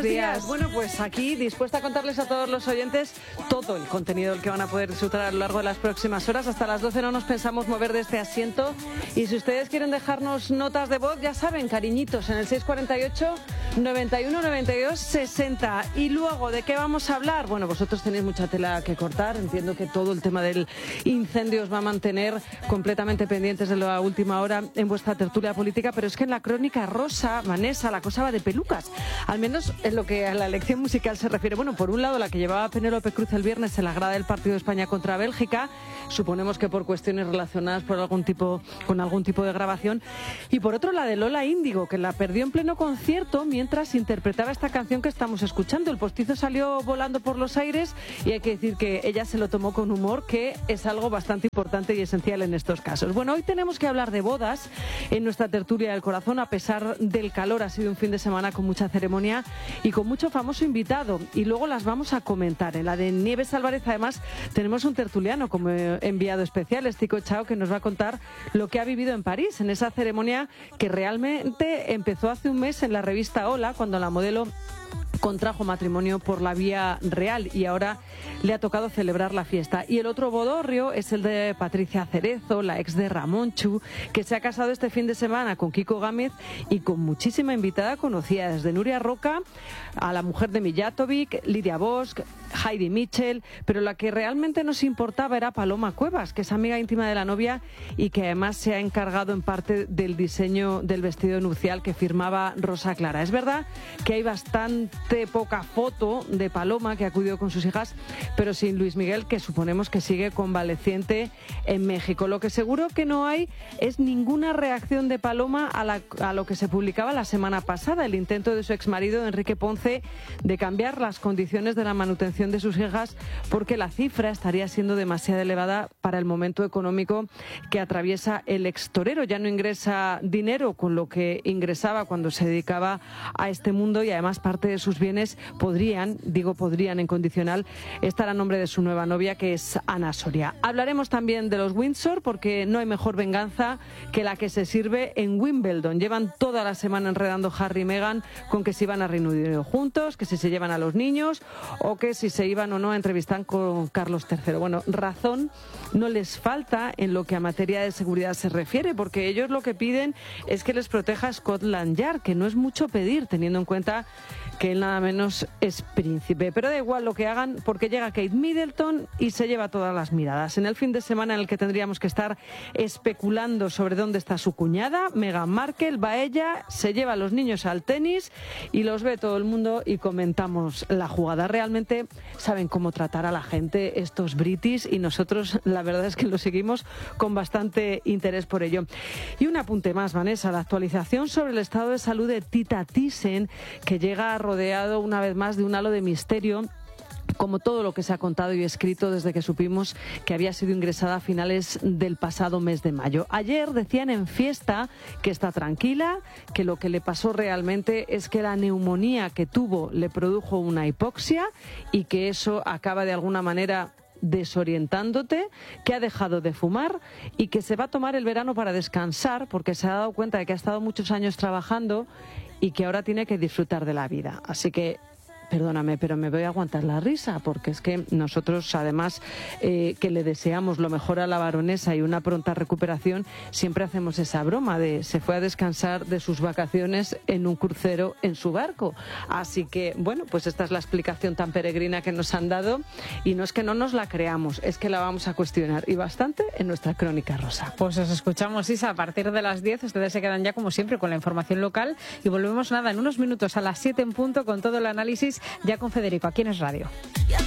días. Bueno, pues aquí dispuesta a contarles a todos los oyentes todo el contenido del que van a poder disfrutar a lo largo de las próximas horas. Hasta las 12 no nos pensamos mover de este asiento. Y si ustedes quieren dejarnos notas de voz, ya saben, cariñitos, en el 648 91 92 60. Y luego, ¿de qué vamos a hablar? Bueno, vosotros tenéis mucha tela que cortar. Entiendo que todo el tema del incendio os va a mantener completamente pendientes de la última hora en vuestra tertulia política, pero es que en la crónica rosa, Vanessa, la cosa va de pelucas. Al menos en lo que a la elección musical se refiere. Bueno, por un lado, la que llevaba Penélope Cruz el viernes en la grada del partido de España contra Bélgica, suponemos que por cuestiones relacionadas con algún tipo de grabación. Y por otro, la de Lola Índigo, que la perdió en pleno concierto mientras interpretaba esta canción que estamos escuchando. El postizo salió volando por los aires y hay que decir que ella se lo tomó con humor, que es algo bastante importante y esencial en estos casos. Bueno, hoy tenemos que hablar de bodas en nuestra tertulia del corazón. A pesar del calor, ha sido un fin de semana con mucha ceremonia y con mucho famoso invitado, y luego las vamos a comentar. En la de Nieves Álvarez, además, tenemos un tertuliano como enviado especial, Estico Chao, que nos va a contar lo que ha vivido en París, en esa ceremonia que realmente empezó hace un mes en la revista Hola, cuando la modelo contrajo matrimonio por la vía real y ahora le ha tocado celebrar la fiesta. Y el otro bodorrio es el de Patricia Cerezo, la ex de Ramonchu, que se ha casado este fin de semana con Kiko Gámez y con muchísima invitada conocida, desde Nuria Roca a la mujer de Mijatovic, Lidia Bosch, Heidi Mitchell, pero la que realmente nos importaba era Paloma Cuevas, que es amiga íntima de la novia y que además se ha encargado en parte del diseño del vestido nupcial que firmaba Rosa Clara. Es verdad que hay bastante poca foto de Paloma, que acudió con sus hijas, pero sin Luis Miguel, que suponemos que sigue convaleciente en México. Lo que seguro que no hay es ninguna reacción de Paloma a lo que se publicaba la semana pasada, el intento de su exmarido Enrique Ponce de cambiar las condiciones de la manutención de sus hijas, porque la cifra estaría siendo demasiado elevada para el momento económico que atraviesa el extorero. Ya no ingresa dinero con lo que ingresaba cuando se dedicaba a este mundo, y además parte de sus bienes podrían en condicional, estar a nombre de su nueva novia, que es Ana Soria. Hablaremos también de los Windsor, porque no hay mejor venganza que la que se sirve en Wimbledon. Llevan toda la semana enredando Harry y Meghan con que si iban a Reino Unido juntos, que si se llevan a los niños o que si se iban o no a entrevistar con Carlos III. Bueno, razón no les falta en lo que a materia de seguridad se refiere, porque ellos lo que piden es que les proteja Scotland Yard, que no es mucho pedir, teniendo en cuenta que él nada menos es príncipe. Pero da igual lo que hagan, porque llega Kate Middleton y se lleva todas las miradas. En el fin de semana en el que tendríamos que estar especulando sobre dónde está su cuñada, Meghan Markle, va ella, se lleva a los niños al tenis y los ve todo el mundo y comentamos la jugada. Realmente saben cómo tratar a la gente estos britis, y nosotros la verdad es que lo seguimos con bastante interés por ello. Y un apunte más, Vanessa, la actualización sobre el estado de salud de Tita Thyssen, que llega rodeado una vez más de un halo de misterio, como todo lo que se ha contado y escrito desde que supimos que había sido ingresada a finales del pasado mes de mayo. Ayer decían en Fiesta que está tranquila, que lo que le pasó realmente es que la neumonía que tuvo le produjo una hipoxia y que eso acaba de alguna manera desorientándote, que ha dejado de fumar y que se va a tomar el verano para descansar, porque se ha dado cuenta de que ha estado muchos años trabajando y que ahora tiene que disfrutar de la vida. Así que perdóname, pero me voy a aguantar la risa, porque es que nosotros, además, que le deseamos lo mejor a la baronesa y una pronta recuperación, siempre hacemos esa broma de se fue a descansar de sus vacaciones en un crucero en su barco. Así que, bueno, pues esta es la explicación tan peregrina que nos han dado, y no es que no nos la creamos, es que la vamos a cuestionar, y bastante, en nuestra crónica rosa. Pues os escuchamos, Isa, a partir de las 10. Ustedes se quedan ya, como siempre, con la información local, y volvemos en unos minutos a las 7 en punto con todo el análisis, ya con Federico, aquí en Es Radio.